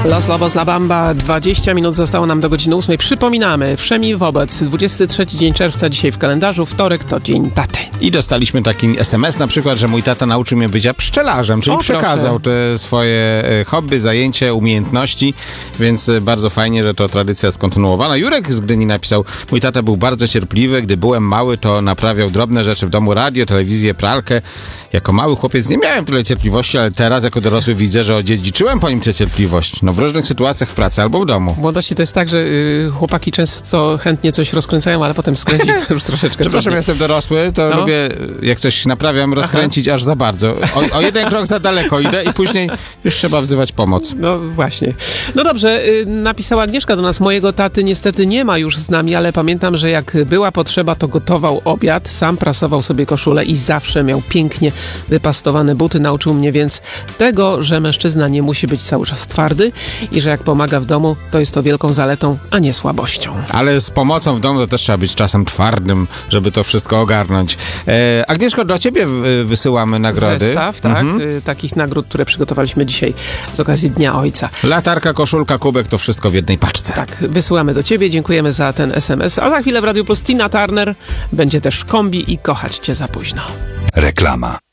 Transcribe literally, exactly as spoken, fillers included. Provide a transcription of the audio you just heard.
Los Lobos La Bamba, dwadzieścia minut zostało nam do godziny ósmej. Przypominamy, wszemi wobec, dwudziesty trzeci dzień czerwca dzisiaj w kalendarzu, wtorek to dzień taty. I dostaliśmy taki es em es na przykład, że mój tata nauczył mnie bycia pszczelarzem, czyli O, przekazał te swoje hobby, zajęcie, umiejętności, więc bardzo fajnie, że to tradycja skontynuowana. Jurek z Gdyni napisał: mój tata był bardzo cierpliwy, gdy byłem mały, to naprawiał drobne rzeczy w domu, radio, telewizję, pralkę. Jako mały chłopiec nie miałem tyle cierpliwości, ale teraz jako dorosły widzę, że odziedziczyłem po nim tę cierpliwość. No w różnych sytuacjach w pracy albo w domu. W młodości to jest tak, że y, chłopaki często chętnie coś rozkręcają, ale potem skręcić to już troszeczkę Przepraszam, trudniej. jestem dorosły, to No. lubię, jak coś naprawiam, rozkręcić aż za bardzo. O, o jeden krok za daleko idę i później już trzeba wzywać pomoc. No właśnie. No dobrze, y, napisała Agnieszka do nas: mojego taty niestety nie ma już z nami, ale pamiętam, że jak była potrzeba, to gotował obiad, sam prasował sobie koszulę i zawsze miał pięknie wypastowane buty. Nauczył mnie więc tego, że mężczyzna nie musi być cały czas twardy i że jak pomaga w domu, to jest to wielką zaletą, a nie słabością. Ale z pomocą w domu to też trzeba być czasem twardym, żeby to wszystko ogarnąć. E, Agnieszko, dla ciebie w, wysyłamy nagrody. Zestaw, tak, Mhm. y, takich nagród, które przygotowaliśmy dzisiaj z okazji Dnia Ojca. Latarka, koszulka, kubek, to wszystko w jednej paczce. Tak, wysyłamy do ciebie, dziękujemy za ten es em es, a za chwilę w Radiu Plus Tina Turner, będzie też Kombi i Kochać cię za późno. Reklama.